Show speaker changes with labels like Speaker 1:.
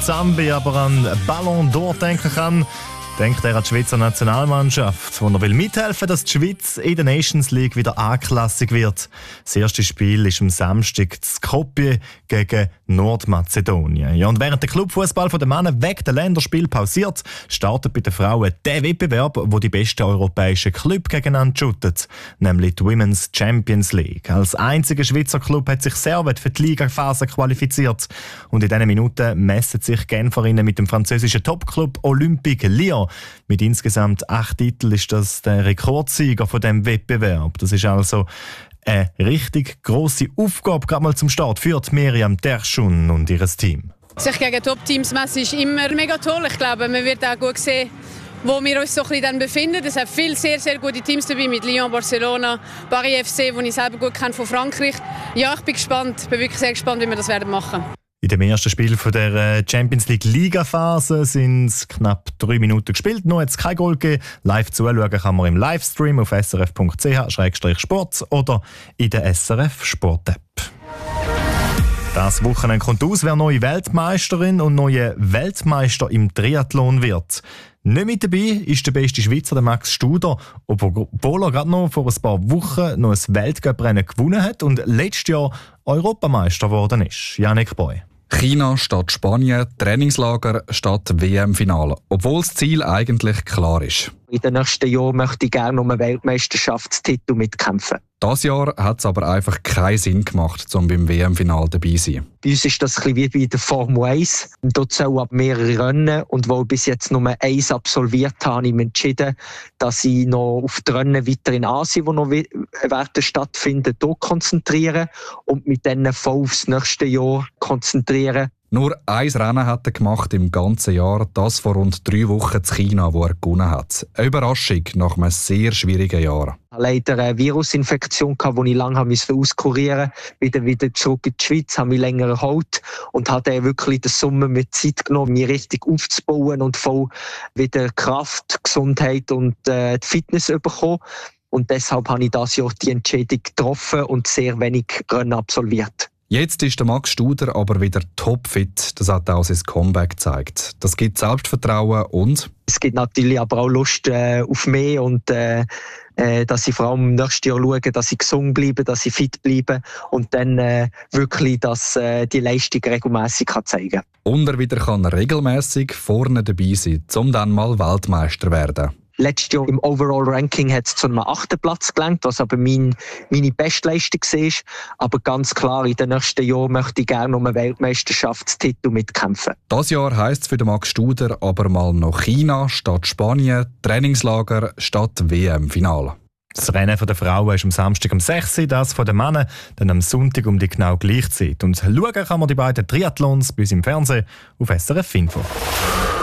Speaker 1: Zambi aber an Ballon d'Or denken kann, denkt er an die Schweizer Nationalmannschaft, wo er will mithelfen, dass die Schweiz in der Nations League wieder A-klassig wird. Das erste Spiel ist am Samstag in Skopje gegen Nordmazedonien. Ja, und während der Clubfußball der Männer wegen der Länderspiel pausiert, startet bei den Frauen der Wettbewerb, wo die besten europäischen Clubs gegeneinander shooten, nämlich die Women's Champions League. Als einziger Schweizer Club hat sich Servet für die Ligaphase qualifiziert. Und in diesen Minuten messen sich Genferinnen mit dem französischen Topclub Olympique Lyon. Mit insgesamt 8 Titeln ist das der Rekordsieger von diesem Wettbewerb. Das ist also eine richtig grosse Aufgabe, gerade mal zum Start, für Miriam Terschun und ihr Team.
Speaker 2: Sich gegen Top-Teams messen ist immer mega toll. Ich glaube, man wird auch gut sehen, wo wir uns so ein bisschen dann befinden. Es hat viele sehr, sehr gute Teams dabei, mit Lyon, Barcelona, Paris FC, die ich selber gut kenne von Frankreich. Ja, ich bin gespannt. Ich bin wirklich sehr gespannt, wie wir das machen werden.
Speaker 1: In dem ersten Spiel der Champions League Ligaphase sind es knapp 3 Minuten gespielt. Noch hat es kein Goal gegeben. Live zuschauen kann man im Livestream auf srf.ch/sport oder in der SRF Sport App. Das Wochenende kommt aus, wer neue Weltmeisterin und neue Weltmeister im Triathlon wird. Nicht mit dabei ist der beste Schweizer, der Max Studer, obwohl er gerade noch vor ein paar Wochen noch ein Weltcuprennen gewonnen hat und letztes Jahr Europameister geworden ist. Janik Boy.
Speaker 3: China statt Spanien, Trainingslager statt WM-Finale. Obwohl das Ziel eigentlich klar ist.
Speaker 4: In den nächsten Jahren möchte ich gerne um einen Weltmeisterschaftstitel mitkämpfen.
Speaker 3: Dieses Jahr hat es aber einfach keinen Sinn gemacht, um beim WM-Finale dabei zu sein.
Speaker 4: Bei uns ist das ein bisschen wie bei der Formel 1. Dort sollen ab mehrere Rennen. Und weil ich bis jetzt nur 1 absolviert habe, habe ich mich entschieden, dass ich noch auf die Rennen weiter in Asien, die noch werden stattfinden, dort konzentriere und mit denen voll aufs nächste Jahr konzentrieren.
Speaker 3: Nur ein Rennen hat er gemacht im ganzen Jahr, das vor rund 3 Wochen in China, wo er gewonnen hat. Eine Überraschung nach einem sehr schwierigen Jahr.
Speaker 4: Ich hatte leider eine Virusinfektion, die ich lange auskurieren musste. Wieder zurück in die Schweiz, habe mich länger erholt und hatte wirklich den Sommer mit Zeit genommen, mich richtig aufzubauen und voll wieder Kraft, Gesundheit und die Fitness bekommen. Und deshalb habe ich dieses Jahr die Entscheidung getroffen und sehr wenig Rennen absolviert.
Speaker 3: Jetzt ist der Max Studer aber wieder topfit. Das hat auch sein Comeback gezeigt. Das gibt Selbstvertrauen und...
Speaker 4: Es gibt natürlich aber auch Lust auf mehr und dass ich vor allem im nächsten Jahr schaue, dass ich gesund bleibe, dass ich fit bleibe und dann wirklich dass die Leistung regelmässig zeigen kann.
Speaker 3: Und er wieder kann regelmässig vorne dabei sein, um dann mal Weltmeister zu werden.
Speaker 4: Letztes Jahr im Overall-Ranking hat es zu einem 8. Platz gelangt, was aber meine Bestleistung war. Aber ganz klar, in den nächsten Jahren möchte ich gerne um einen Weltmeisterschaftstitel mitkämpfen.
Speaker 3: Das Jahr heisst es für den Max Studer aber mal noch China statt Spanien, Trainingslager statt WM-Finale.
Speaker 1: Das Rennen der Frauen ist am Samstag um 6 Uhr, das von den Männern dann am Sonntag um die genau gleiche Zeit. Und schauen kann man die beiden Triathlons bei uns im Fernsehen auf SRF Info.